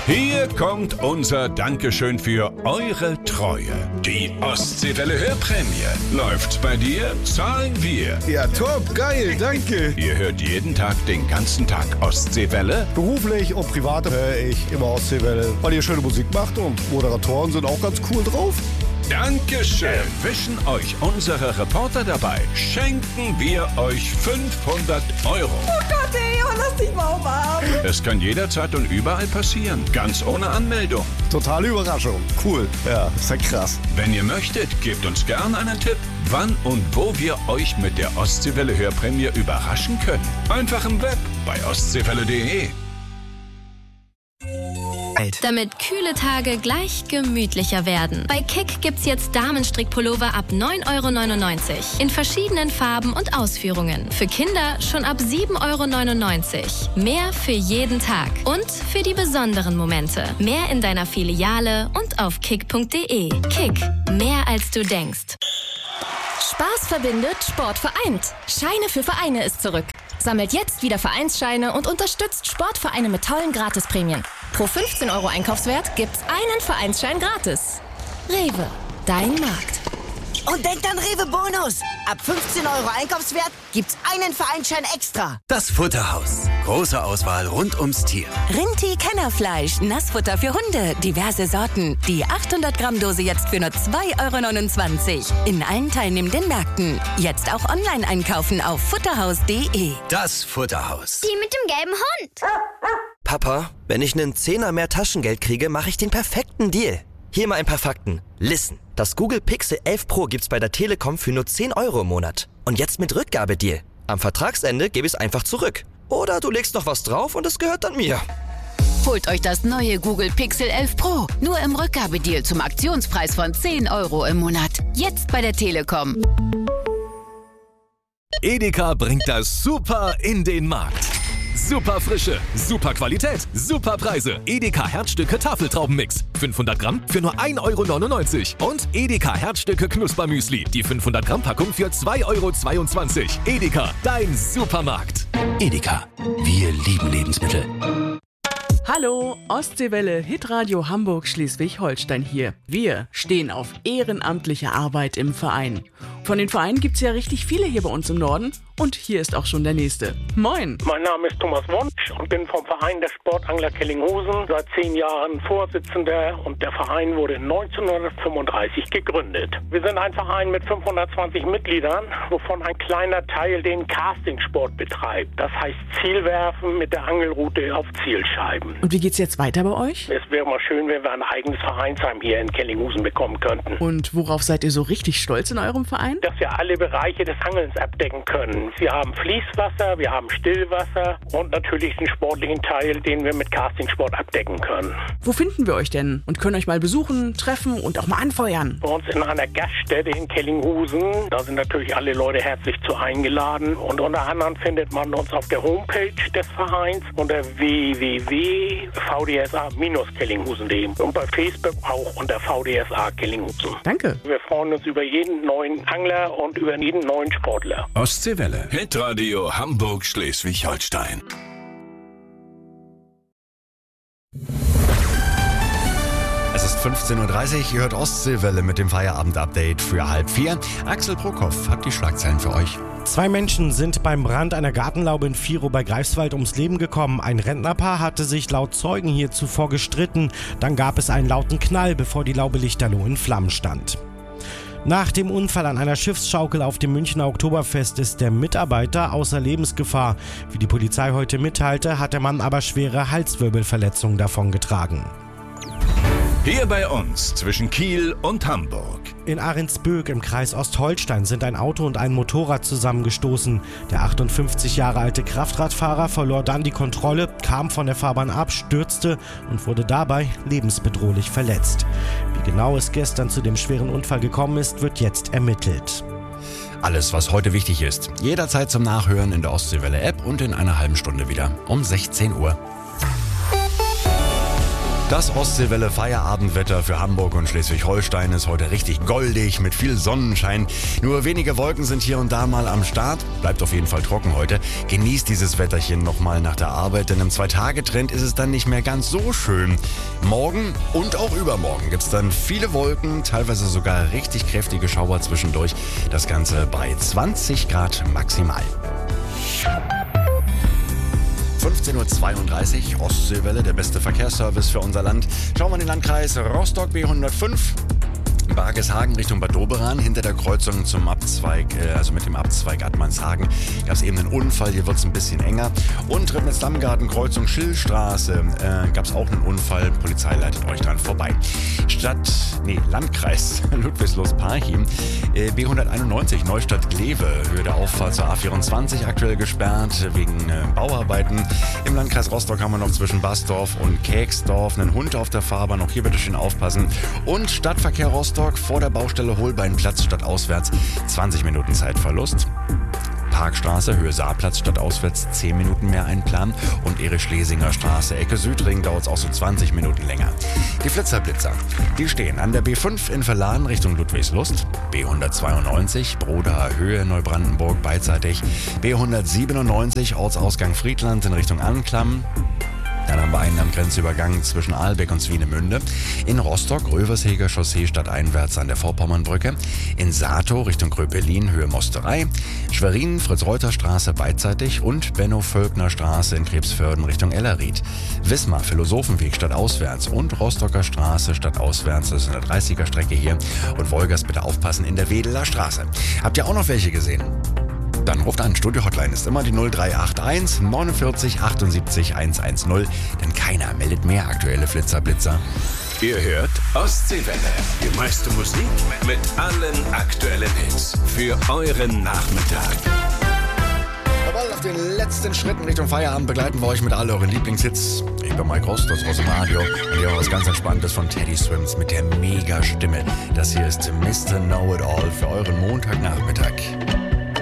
Hier kommt unser Dankeschön für eure Treue. Die Ostseewelle Hörprämie. Läuft's bei dir, zahlen wir. Ja, top, geil, danke. Ihr hört jeden Tag den ganzen Tag Ostseewelle? Beruflich und privat höre ich immer Ostseewelle, weil ihr schöne Musik macht und Moderatoren sind auch ganz cool drauf. Dankeschön. Wischen euch unsere Reporter dabei. Schenken wir euch 500 Euro. Oh Gott, ey, lass dich mal umarmen. Es kann jederzeit und überall passieren. Ganz ohne Anmeldung. Totale Überraschung. Cool. Ja, ist ja krass. Wenn ihr möchtet, gebt uns gern einen Tipp, wann und wo wir euch mit der Ostseewelle Hörprämie überraschen können. Einfach im Web bei ostseewelle.de. Damit kühle Tage gleich gemütlicher werden. Bei Kick gibt's jetzt Damenstrickpullover ab 9,99 € in verschiedenen Farben und Ausführungen. Für Kinder schon ab 7,99 €. Mehr für jeden Tag und für die besonderen Momente. Mehr in deiner Filiale und auf kick.de. Kick, mehr als du denkst. Spaß verbindet, Sport vereint. Scheine für Vereine ist zurück. Sammelt jetzt wieder Vereinsscheine und unterstützt Sportvereine mit tollen Gratisprämien. Pro 15 € Einkaufswert gibt's einen Vereinsschein gratis. Rewe, dein Markt. Und denkt an Rewe Bonus. Ab 15 € Einkaufswert gibt's einen Vereinsschein extra. Das Futterhaus. Große Auswahl rund ums Tier. Rinti Kennerfleisch, Nassfutter für Hunde, diverse Sorten. Die 800 Gramm Dose jetzt für nur 2,29 € in allen teilnehmenden Märkten. Jetzt auch online einkaufen auf futterhaus.de. Das Futterhaus. Die mit dem gelben Hund. Papa, wenn ich einen Zehner mehr Taschengeld kriege, mache ich den perfekten Deal. Hier mal ein paar Fakten. Listen, das Google Pixel 11 Pro gibt's bei der Telekom für nur 10 € im Monat. Und jetzt mit Rückgabedeal. Am Vertragsende gebe ich es einfach zurück. Oder du legst noch was drauf und es gehört dann mir. Holt euch das neue Google Pixel 11 Pro. Nur im Rückgabedeal zum Aktionspreis von 10 € im Monat. Jetzt bei der Telekom. Edeka bringt das Super in den Markt. Super Frische, super Qualität, super Preise. Edeka Herzstücke Tafeltraubenmix. 500 Gramm für nur 1,99 € Und Edeka Herzstücke Knuspermüsli. Die 500 Gramm Packung für 2,22 €. Edeka, dein Supermarkt. Edeka, wir lieben Lebensmittel. Hallo, Ostseewelle, Hitradio Hamburg Schleswig-Holstein hier. Wir stehen auf ehrenamtliche Arbeit im Verein. Von den Vereinen gibt's ja richtig viele hier bei uns im Norden. Und hier ist auch schon der nächste. Moin! Mein Name ist Thomas Wunsch und bin vom Verein der Sportangler Kellinghusen seit 10 Jahren Vorsitzender und der Verein wurde 1935 gegründet. Wir sind ein Verein mit 520 Mitgliedern, wovon ein kleiner Teil den Castingsport betreibt. Das heißt Zielwerfen mit der Angelrute auf Zielscheiben. Und wie geht's jetzt weiter bei euch? Es wäre mal schön, wenn wir ein eigenes Vereinsheim hier in Kellinghusen bekommen könnten. Und worauf seid ihr so richtig stolz in eurem Verein? Dass wir alle Bereiche des Angelns abdecken können. Wir haben Fließwasser, wir haben Stillwasser und natürlich den sportlichen Teil, den wir mit Castingsport abdecken können. Wo finden wir euch denn und können euch mal besuchen, treffen und auch mal anfeuern? Bei uns in einer Gaststätte in Kellinghusen. Da sind natürlich alle Leute herzlich zu eingeladen. Und unter anderem findet man uns auf der Homepage des Vereins unter www.vdsa-kellinghusen.de und bei Facebook auch unter VDSA Kellinghusen. Danke. Wir freuen uns über jeden neuen Angler und über jeden neuen Sportler. Ostseewelle. Hitradio Hamburg Schleswig-Holstein. Es ist 15:30 Uhr, ihr hört Ostseewelle mit dem Feierabend-Update für 3:30. Axel Prokopf hat die Schlagzeilen für euch. 2 Menschen sind beim Brand einer Gartenlaube in Virow bei Greifswald ums Leben gekommen. Ein Rentnerpaar hatte sich laut Zeugen hier zuvor gestritten. Dann gab es einen lauten Knall, bevor die Laube lichterloh in Flammen stand. Nach dem Unfall an einer Schiffsschaukel auf dem Münchner Oktoberfest ist der Mitarbeiter außer Lebensgefahr. Wie die Polizei heute mitteilte, hat der Mann aber schwere Halswirbelverletzungen davongetragen. Hier bei uns zwischen Kiel und Hamburg. In Ahrensböck im Kreis Ostholstein sind ein Auto und ein Motorrad zusammengestoßen. Der 58 Jahre alte Kraftradfahrer verlor dann die Kontrolle, kam von der Fahrbahn ab, stürzte und wurde dabei lebensbedrohlich verletzt. Wie genau es gestern zu dem schweren Unfall gekommen ist, wird jetzt ermittelt. Alles, was heute wichtig ist, jederzeit zum Nachhören in der Ostseewelle-App und in einer halben Stunde wieder um 16 Uhr. Das Ostseewelle Feierabendwetter für Hamburg und Schleswig-Holstein ist heute richtig goldig mit viel Sonnenschein. Nur wenige Wolken sind hier und da mal am Start. Bleibt auf jeden Fall trocken heute. Genießt dieses Wetterchen nochmal nach der Arbeit, denn im 2-Tage-Trend ist es dann nicht mehr ganz so schön. Morgen und auch übermorgen gibt es dann viele Wolken, teilweise sogar richtig kräftige Schauer zwischendurch. Das Ganze bei 20 Grad maximal. 15.32 Uhr, Ostseewelle, der beste Verkehrsservice für unser Land. Schauen wir in den Landkreis Rostock, B105. Bargeshagen Richtung Bad Doberan, hinter der Kreuzung zum Abzweig, also mit dem Abzweig Attmannshagen, gab es eben einen Unfall, hier wird es ein bisschen enger. Und Ribnitz-Dammgarten, Kreuzung Schillstraße, gab es auch einen Unfall, Polizei leitet euch dran vorbei. Landkreis Ludwigslust-Parchim, B191 Neustadt-Glewe, Höhe der Auffahrt zur A24 aktuell gesperrt wegen Bauarbeiten. Im Landkreis Rostock haben wir noch zwischen Basdorf und Keksdorf einen Hund auf der Fahrbahn, auch hier bitte schön aufpassen. Und Stadtverkehr Rostock vor der Baustelle Holbeinplatz stadtauswärts 20 Minuten Zeitverlust. Parkstraße, Höhe Saarplatz stadtauswärts 10 Minuten mehr einplanen und Erich-Schlesinger Straße, Ecke Südring dauert es auch so 20 Minuten länger. Die Flitzer-Blitzer, die stehen an der B5 in Verladen Richtung Ludwigslust, B192 Broda Höhe Neubrandenburg beidseitig, B197 Ortsausgang Friedland in Richtung Anklam. Dann haben wir einen am Grenzübergang zwischen Ahlbeck und Swinemünde. In Rostock, Röversheger Chaussee stadteinwärts an der Vorpommernbrücke. In Sato Richtung Gröpelin, Höhe Mosterei. Schwerin, Fritz-Reuter-Straße beidseitig und Benno-Völkner-Straße in Krebsförden Richtung Ellerried. Wismar, Philosophenweg stadtauswärts und Rostocker Straße stadtauswärts, das ist eine 30er-Strecke hier. Und Wolgers, bitte aufpassen, in der Wedeler Straße. Habt ihr auch noch welche gesehen? Dann ruft an. Studio-Hotline ist immer die 0381 49 78 110, denn keiner meldet mehr aktuelle Flitzer-Blitzer. Ihr hört Ostseewelle. Die meiste Musik mit allen aktuellen Hits für euren Nachmittag. Jawohl, auf den letzten Schritten Richtung Feierabend begleiten wir euch mit all euren Lieblingshits. Ich bin Mike Rostos aus dem Radio und hier auch was ganz Entspanntes von Teddy Swims mit der Mega-Stimme. Das hier ist Mr. Know-It-All für euren Montagnachmittag.